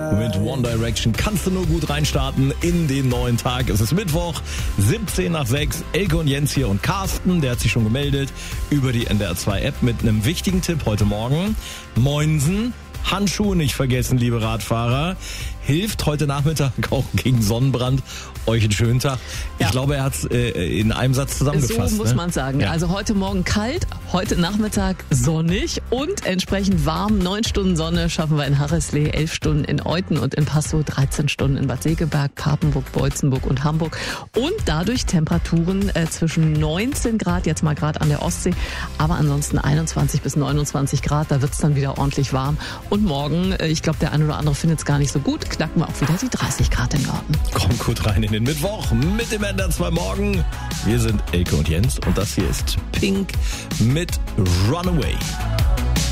Mit One Direction kannst du nur gut reinstarten in den neuen Tag. Es ist Mittwoch, 17 nach 6. Elke und Jens hier und Carsten, der hat sich schon gemeldet über die NDR 2 App mit einem wichtigen Tipp heute Morgen. Moinsen, Handschuhe nicht vergessen, liebe Radfahrer. Hilft heute Nachmittag auch gegen Sonnenbrand. Euch einen schönen Tag. Ja. Ich glaube, er hat es in einem Satz zusammengefasst. So muss man sagen. Ja. Also heute Morgen kalt, heute Nachmittag sonnig und entsprechend warm. 9 Stunden Sonne schaffen wir in Harreslee, 11 Stunden in Euthen und in Passow, 13 Stunden in Bad Segeberg, Papenburg, Beutzenburg und Hamburg. Und dadurch Temperaturen zwischen 19 Grad, jetzt mal gerade an der Ostsee, aber ansonsten 21 bis 29 Grad. Da wird es dann wieder ordentlich warm. Und morgen, ich glaube, der eine oder andere findet es gar nicht so gut, knacken wir auch wieder die 30 Grad im Norden. Kommt gut rein in den Mittwoch mit dem NDR 2 Morgen. Wir sind Elke und Jens und das hier ist Pink mit Runaway.